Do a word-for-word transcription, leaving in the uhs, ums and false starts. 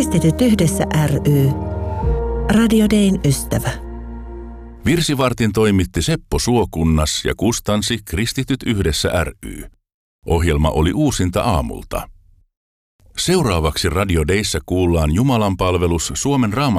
Kristityt yhdessä ry. Radio Dayn ystävä. Virsivartin toimitti Seppo Suokunnas ja kustansi Kristityt yhdessä ry. Ohjelma oli uusinta aamulta. Seuraavaksi Radio Dayssä kuullaan Jumalanpalvelus Suomen Raamatun